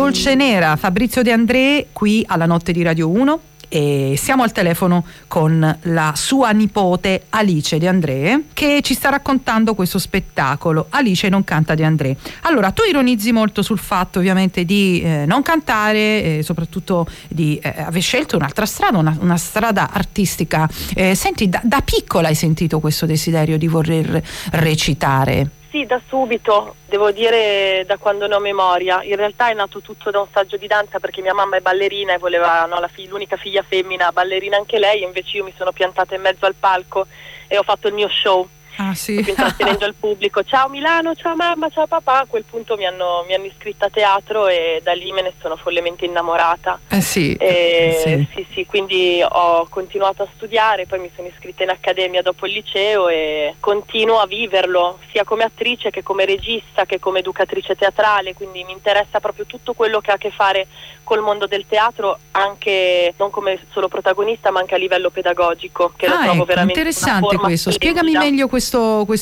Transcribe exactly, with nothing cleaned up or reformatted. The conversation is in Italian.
Dolce Nera, Fabrizio De André qui alla Notte di Radio uno. E siamo al telefono con la sua nipote Alice De André, che ci sta raccontando questo spettacolo Alice non canta De André. Allora, tu ironizzi molto sul fatto ovviamente di eh, non cantare, eh, soprattutto di eh, aver scelto un'altra strada, una, una strada artistica. Eh, senti, da, da piccola hai sentito questo desiderio di voler recitare? Sì, da subito, devo dire da quando ne ho memoria. In realtà è nato tutto da un saggio di danza, perché mia mamma è ballerina e voleva, no, la fig- l'unica figlia femmina ballerina anche lei, e invece io mi sono piantata in mezzo al palco e ho fatto il mio show. Ah, sì. Intrattenendo il pubblico, ciao Milano, ciao mamma, ciao papà. A quel punto mi hanno, mi hanno iscritta a teatro e da lì me ne sono follemente innamorata. Eh sì, e, sì. sì, sì, quindi ho continuato a studiare, poi mi sono iscritta in accademia dopo il liceo e continuo a viverlo, sia come attrice che come regista che come educatrice teatrale, quindi mi interessa proprio tutto quello che ha a che fare col mondo del teatro, anche non come solo protagonista ma anche a livello pedagogico, che ah, lo trovo ecco, veramente interessante questo. Spiegami Spiegami meglio questo, questo